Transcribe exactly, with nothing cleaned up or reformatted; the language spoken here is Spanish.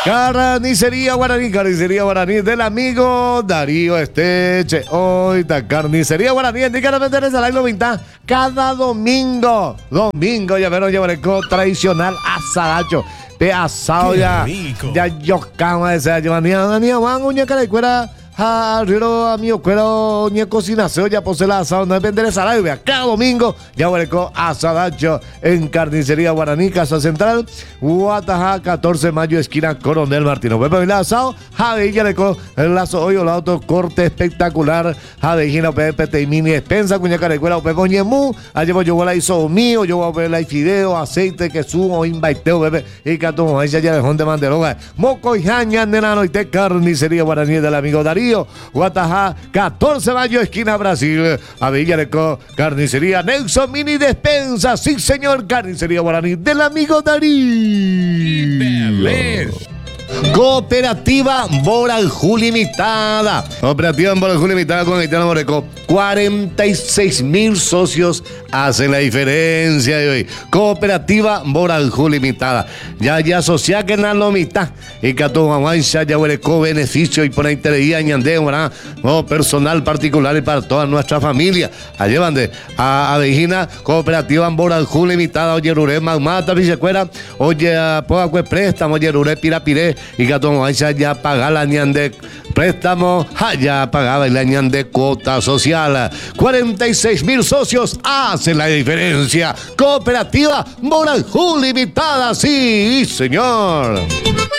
Carnicería Guaraní, carnicería Guaraní del amigo Darío Esteche. Hoy está carnicería Guaraní, indica vender esa la vinta cada domingo. Domingo, ya verán, ya verán, tradicional asadacho. Pe asado ya. Ya yo cama de esa llevanía, ni aguan, uña cara de cuera. Ah, riro amigo, cuero, ni cocinaseo, ya posee la asado, no depende de salario, vea, cada domingo, ya hueleco asadacho en Carnicería Guaraní, Casa Central, Guatajá, catorce de mayo, esquina Coronel Martino. Pepe el asado, Jade, ya le el lazo hoy, el auto, corte espectacular, Jade, Gina, Pepe, te mini despensa, cuña carecuela, o Pepe, ñemú, allá yo voy a hizo mío, yo voy a ver la fideo, aceite, que sumo, invaiteo, Pepe, y catomo, ahí ya dejó de manderoga, moco y jaña, nenano, y te Carnicería Guaraní del amigo Darío. Guatajá, catorce de mayo, esquina Brasil, a Villareco, Carnicería Nexo Mini Despensa, sí señor, Carnicería Guaraní del amigo Darío. Cooperativa Boranjú Limitada. Cooperativa Boranjú Limitada con Haitiano Moreco. cuarenta y seis mil socios hacen la diferencia de hoy. Cooperativa Boranjú Limitada. Ya, ya asocia que na lo mitad. Y que a tu mamá ya hueleco beneficio y por ahí te leía ñandé, ¿verdad? No, personal particular y para toda nuestra familia. Allí van de a Avejina, Cooperativa Boranjú Limitada. Oye, Ruré, Magmata, Vicecuera. Oye, Poacue Préstamo, oye, Ruré, Pirapiré. Y que a tu mamá ya paga la ñandé préstamo. Ya pagaba la ñandé cuota social. cuarenta y seis mil socios hacen la diferencia. Cooperativa Boranjú Limitada, sí, señor.